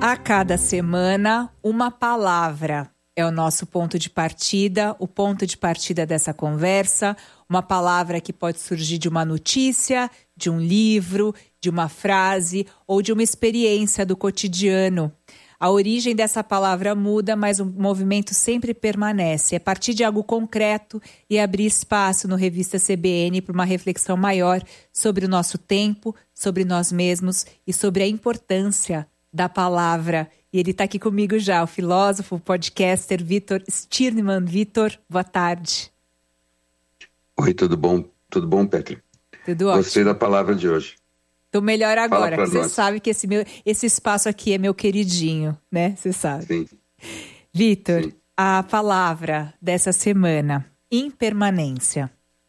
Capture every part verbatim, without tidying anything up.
A cada semana, uma palavra é o nosso ponto de partida, o ponto de partida dessa conversa. Uma palavra que pode surgir de uma notícia, de um livro, de uma frase ou de uma experiência do cotidiano. A origem dessa palavra muda, mas o movimento sempre permanece. É partir de algo concreto e abrir espaço no Revista C B N para uma reflexão maior sobre o nosso tempo, sobre nós mesmos e sobre a importância da palavra. E ele está aqui comigo já, o filósofo, o podcaster Vitor Stirnemann. Vitor, boa tarde. Oi, tudo bom? Tudo bom, Petri? Tudo ótimo. Gostei da palavra de hoje. Tô melhor agora, porque você nós. sabe que esse, meu, esse espaço aqui é meu queridinho, né? Você sabe. Sim. Vitor, Sim. A palavra dessa semana, impermanência.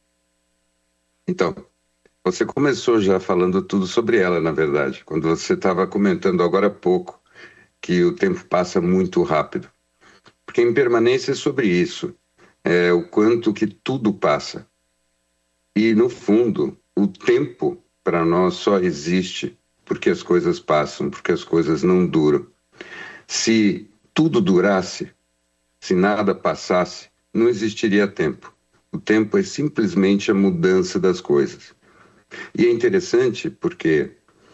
Então, você começou já falando tudo sobre ela, na verdade, quando você estava comentando agora há pouco que o tempo passa muito rápido. Porque impermanência é sobre isso, é o quanto que tudo passa. E, no fundo, o tempo para nós só existe porque as coisas passam, porque as coisas não duram. Se tudo durasse, se nada passasse, não existiria tempo. O tempo é simplesmente a mudança das coisas. E é interessante porque,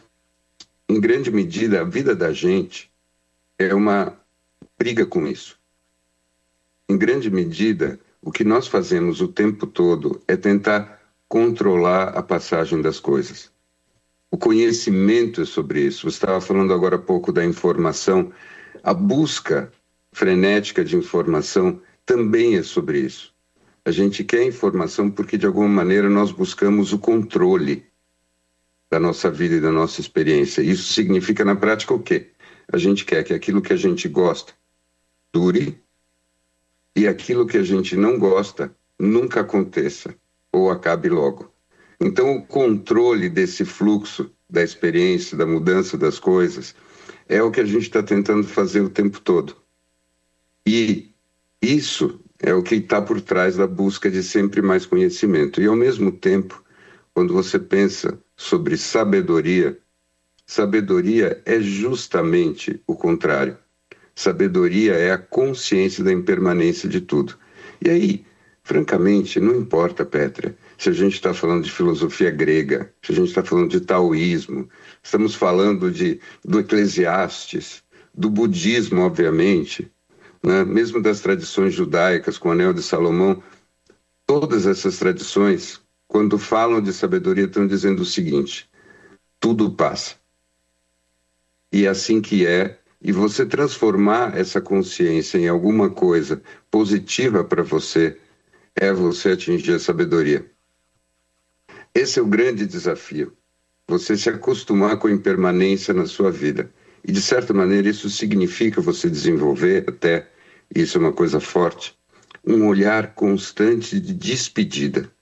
em grande medida, a vida da gente é uma briga com isso. Em grande medida, o que nós fazemos o tempo todo é tentar controlar a passagem das coisas. O conhecimento é sobre isso. Você estava falando agora há pouco da informação. A busca frenética de informação também é sobre isso. A gente quer informação porque, de alguma maneira, nós buscamos o controle da nossa vida e da nossa experiência. Isso significa, na prática, o quê? A gente quer que aquilo que a gente gosta dure e aquilo que a gente não gosta nunca aconteça ou acabe logo. Então, o controle desse fluxo da experiência, da mudança das coisas, é o que a gente está tentando fazer o tempo todo. E isso é o que está por trás da busca de sempre mais conhecimento. E, ao mesmo tempo, quando você pensa sobre sabedoria, sabedoria é justamente o contrário. Sabedoria é a consciência da impermanência de tudo. E aí, francamente, não importa, Petra, se a gente está falando de filosofia grega, se a gente está falando de taoísmo, estamos falando de, do Eclesiastes, do budismo, obviamente, né? Mesmo das tradições judaicas, com o Anel de Salomão, todas essas tradições, quando falam de sabedoria, estão dizendo o seguinte: tudo passa. E é assim que é, e você transformar essa consciência em alguma coisa positiva para você, é você atingir a sabedoria. Esse é o grande desafio, você se acostumar com a impermanência na sua vida. E, de certa maneira, isso significa você desenvolver até, isso é uma coisa forte, um olhar constante de despedida.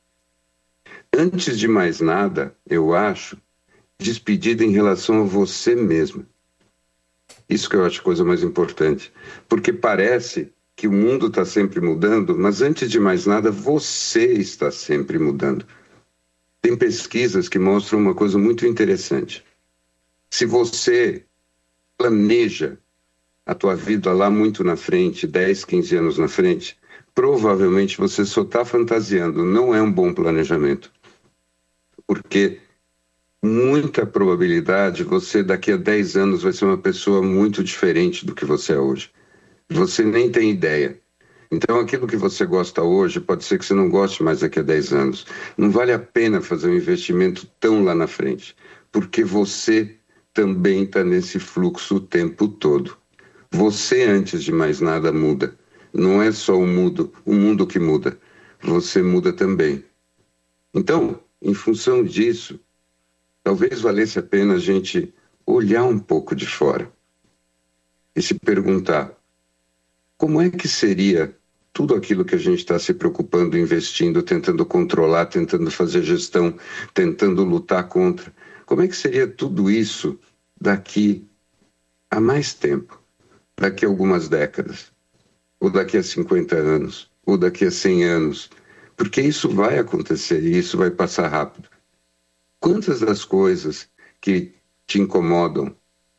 Antes de mais nada, eu acho, despedida em relação a você mesmo. Isso que eu acho a coisa mais importante. Porque parece que o mundo está sempre mudando, mas antes de mais nada, você está sempre mudando. Tem pesquisas que mostram uma coisa muito interessante. Se você planeja a tua vida lá muito na frente, dez, quinze anos na frente, provavelmente você só está fantasiando, não é um bom planejamento. Porque muita probabilidade você daqui a dez anos vai ser uma pessoa muito diferente do que você é hoje. Você nem tem ideia. Então aquilo que você gosta hoje pode ser que você não goste mais daqui a dez anos. Não vale a pena fazer um investimento tão lá na frente, porque você também está nesse fluxo o tempo todo. Você, antes de mais nada, muda. Não é só o mundo, o mundo que muda. Você muda também. Então, em função disso, talvez valesse a pena a gente olhar um pouco de fora e se perguntar: como é que seria tudo aquilo que a gente está se preocupando, investindo, tentando controlar, tentando fazer gestão, tentando lutar contra? Como é que seria tudo isso daqui a mais tempo? Daqui a algumas décadas? Ou daqui a cinquenta anos? Ou daqui a cem anos? Porque isso vai acontecer e isso vai passar rápido. Quantas das coisas que te incomodam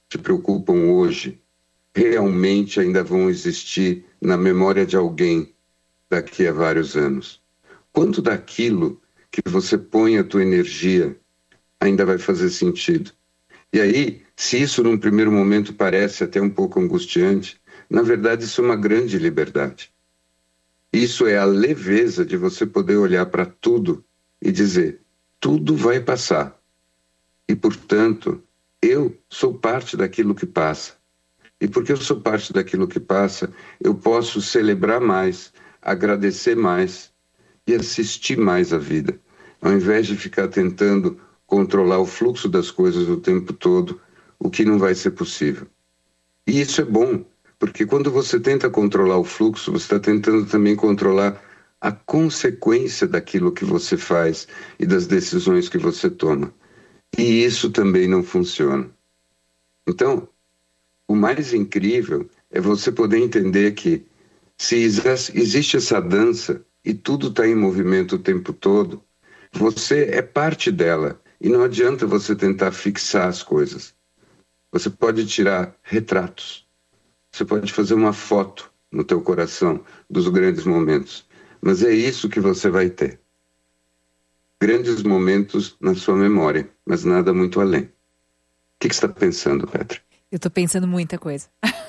te preocupam hoje realmente ainda vão existir na memória de alguém daqui a vários anos? Quanto daquilo que você põe a tua energia ainda vai fazer sentido? E aí, se isso num primeiro momento parece até um pouco angustiante, na verdade isso é uma grande liberdade. Isso é a leveza de você poder olhar para tudo e dizer, tudo vai passar. E, portanto, eu sou parte daquilo que passa. E porque eu sou parte daquilo que passa, eu posso celebrar mais, agradecer mais e assistir mais a vida, ao invés de ficar tentando controlar o fluxo das coisas o tempo todo, o que não vai ser possível. E isso é bom, porque quando você tenta controlar o fluxo, você está tentando também controlar a consequência daquilo que você faz e das decisões que você toma. E isso também não funciona. Então, o mais incrível é você poder entender que se existe essa dança e tudo está em movimento o tempo todo, você é parte dela e não adianta você tentar fixar as coisas. Você pode tirar retratos, você pode fazer uma foto no teu coração dos grandes momentos, mas é isso que você vai ter. Grandes momentos na sua memória, mas nada muito além. O que, que você está pensando, Petra? Eu estou pensando muita coisa.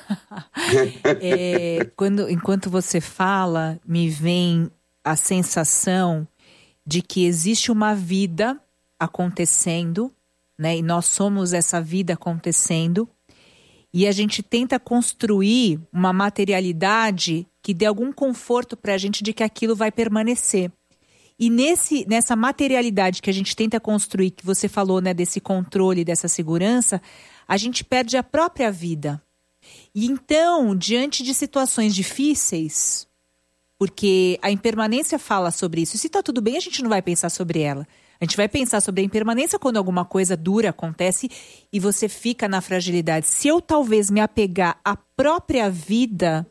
é, quando, enquanto você fala, me vem a sensação de que existe uma vida acontecendo, né? E nós somos essa vida acontecendo, e a gente tenta construir uma materialidade que dê algum conforto para a gente de que aquilo vai permanecer. E nesse, nessa materialidade que a gente tenta construir, que você falou, né, desse controle, dessa segurança, a gente perde a própria vida. E então, diante de situações difíceis, porque a impermanência fala sobre isso, se está tudo bem, a gente não vai pensar sobre ela. A gente vai pensar sobre a impermanência quando alguma coisa dura acontece e você fica na fragilidade. Se eu talvez me apegar à própria vida,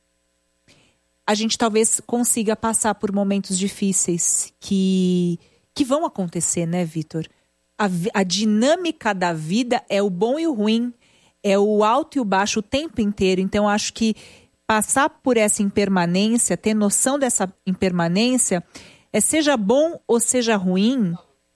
a gente talvez consiga passar por momentos difíceis que, que vão acontecer, né, Vitor? A, a dinâmica da vida é o bom e o ruim, é o alto e o baixo o tempo inteiro. Então, acho que passar por essa impermanência, ter noção dessa impermanência, é seja bom ou seja ruim,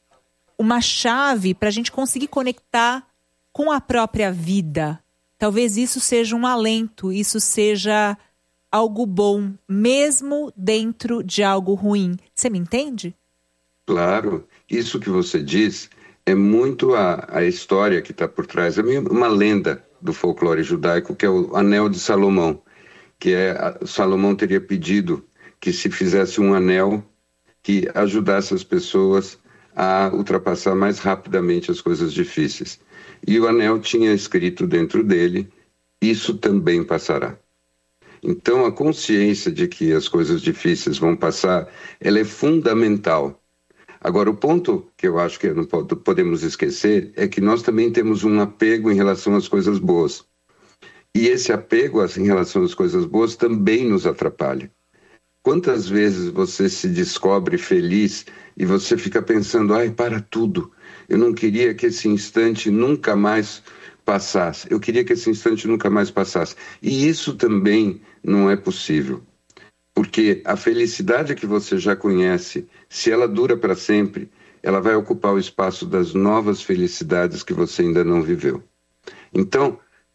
uma chave para a gente conseguir conectar com a própria vida. Talvez isso seja um alento, isso seja algo bom, mesmo dentro de algo ruim. Você me entende? Claro, isso que você diz é muito a, a história que está por trás. É meio uma lenda do folclore judaico, que é o Anel de Salomão, que é a, Salomão teria pedido que se fizesse um anel que ajudasse as pessoas a ultrapassar mais rapidamente as coisas difíceis. E o anel tinha escrito dentro dele, isso também passará. Então, a consciência de que as coisas difíceis vão passar, ela é fundamental. Agora, o ponto que eu acho que não podemos esquecer é que nós também temos um apego em relação às coisas boas. E esse apego em relação às coisas boas também nos atrapalha. Quantas vezes você se descobre feliz e você fica pensando, ai, para tudo, eu não queria que esse instante nunca mais passasse, eu queria que esse instante nunca mais passasse. E isso também não é possível, porque a felicidade que você já conhece, se ela dura para sempre, ela vai ocupar o espaço das novas felicidades que você ainda não viveu. Então,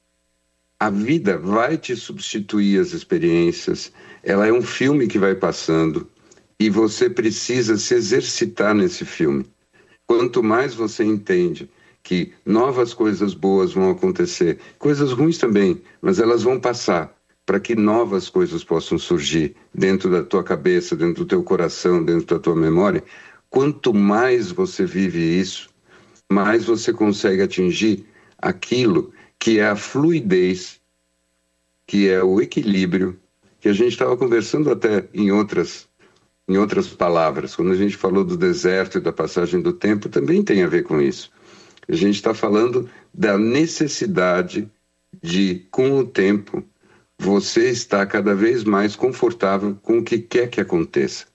a vida vai te substituir as experiências, ela é um filme que vai passando e você precisa se exercitar nesse filme. Quanto mais você entende que novas coisas boas vão acontecer, coisas ruins também, mas elas vão passar para que novas coisas possam surgir dentro da tua cabeça, dentro do teu coração, dentro da tua memória, quanto mais você vive isso, mais você consegue atingir aquilo que é a fluidez, que é o equilíbrio, que a gente estava conversando até em outras, em outras palavras. Quando a gente falou do deserto e da passagem do tempo, também tem a ver com isso. A gente está falando da necessidade de, com o tempo, você estar cada vez mais confortável com o que quer que aconteça.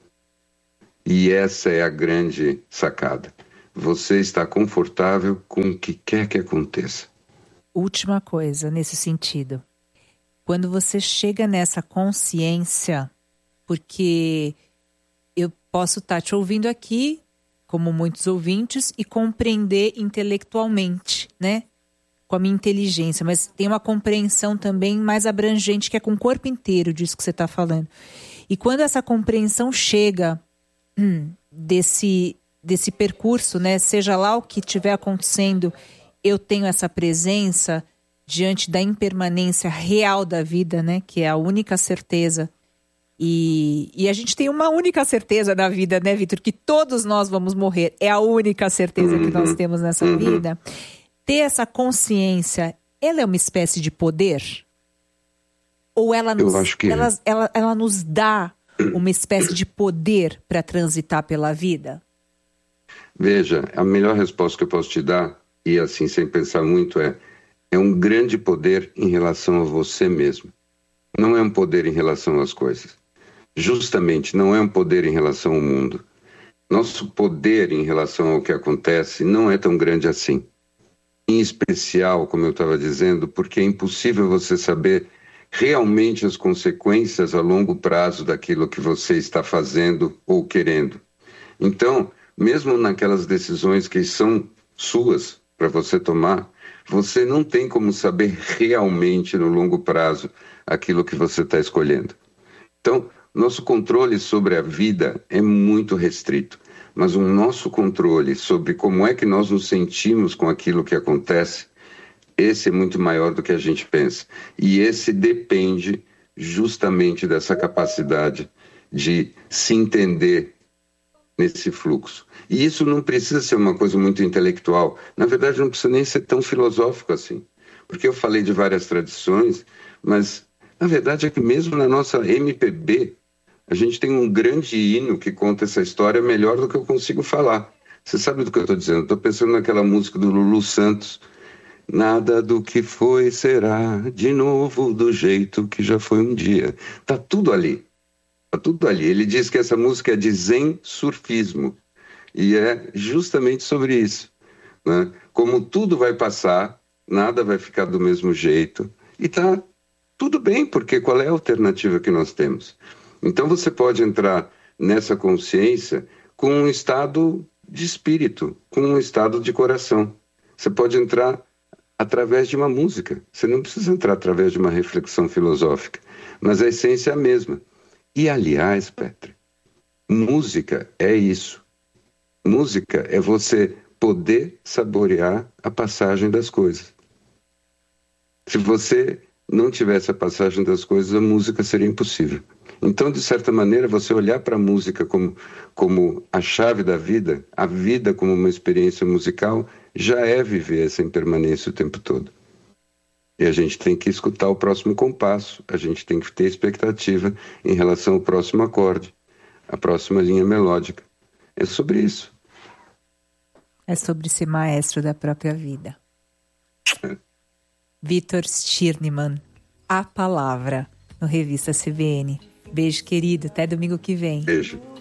E essa é a grande sacada. Você está confortável com o que quer que aconteça. última coisa nesse sentido. Quando você chega nessa consciência, porque eu posso estar te ouvindo aqui, como muitos ouvintes, e compreender intelectualmente, né? Com a minha inteligência, mas tem uma compreensão também mais abrangente, que é com o corpo inteiro disso que você está falando. E quando essa compreensão chega hum, desse, desse percurso, né? Seja lá o que estiver acontecendo, eu tenho essa presença diante da impermanência real da vida, né? Que é a única certeza. E, e a gente tem uma única certeza na vida, né, Vitor? Que todos nós vamos morrer. É a única certeza uhum. que nós temos nessa uhum. vida. Ter essa consciência, ela é uma espécie de poder? Ou ela nos, Eu acho que ela, ela, ela nos dá uma espécie de poder para transitar pela vida? Veja, a melhor resposta que eu posso te dar, e assim sem pensar muito, é é um grande poder em relação a você mesmo. Não é um poder em relação às coisas. Justamente, não é um poder em relação ao mundo. Nosso poder em relação ao que acontece não é tão grande assim. Em especial, como eu estava dizendo, porque é impossível você saber realmente as consequências a longo prazo daquilo que você está fazendo ou querendo. Então, mesmo naquelas decisões que são suas para você tomar, você não tem como saber realmente no longo prazo aquilo que você está escolhendo. Então, nosso controle sobre a vida é muito restrito, mas o nosso controle sobre como é que nós nos sentimos com aquilo que acontece, esse é muito maior do que a gente pensa. E esse depende justamente dessa capacidade de se entender nesse fluxo. E isso não precisa ser uma coisa muito intelectual. Na verdade, não precisa nem ser tão filosófico assim. Porque eu falei de várias tradições, mas a verdade é que mesmo na nossa M P B, a gente tem um grande hino que conta essa história melhor do que eu consigo falar. Você sabe do que eu estou dizendo? Estou pensando naquela música do Lulu Santos. Nada do que foi será de novo do jeito que já foi um dia. Tá tudo ali. Tá tudo ali. Ele diz que essa música é de zen surfismo. E é justamente sobre isso, né? Como tudo vai passar, nada vai ficar do mesmo jeito. E tá tudo bem, porque qual é a alternativa que nós temos? Então você pode entrar nessa consciência com um estado de espírito, com um estado de coração. Você pode entrar através de uma música. Você não precisa entrar através de uma reflexão filosófica, mas a essência é a mesma. E, aliás, Petra, música é isso. Música é você poder saborear a passagem das coisas. Se você não tivesse a passagem das coisas, a música seria impossível. Então, de certa maneira, você olhar para a música como, como a chave da vida, a vida como uma experiência musical, já é viver essa impermanência o tempo todo. E a gente tem que escutar o próximo compasso, a gente tem que ter expectativa em relação ao próximo acorde, a próxima linha melódica. É sobre isso. É sobre ser maestro da própria vida. É. Vitor Stirnemann, A Palavra, no Revista C B N. Beijo, querido. Até domingo que vem. Beijo.